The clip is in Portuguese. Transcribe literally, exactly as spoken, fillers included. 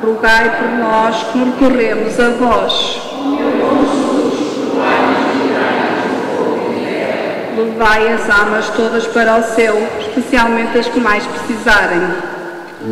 rogai por nós que recorremos a vós. Levai as almas todas para o céu, especialmente as que mais precisarem.